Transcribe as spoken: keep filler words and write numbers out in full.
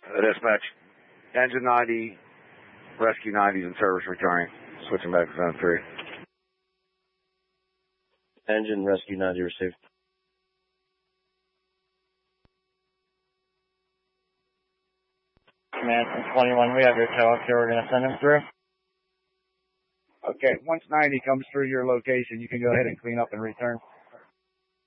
Uh, dispatch. Engine ninety, Rescue ninety is in service returning. Switching back to zone three. Engine Rescue ninety received. Command from twenty-one, we have your tow up here. We're going to send him through. Okay, once ninety comes through your location, you can go ahead and clean up and return.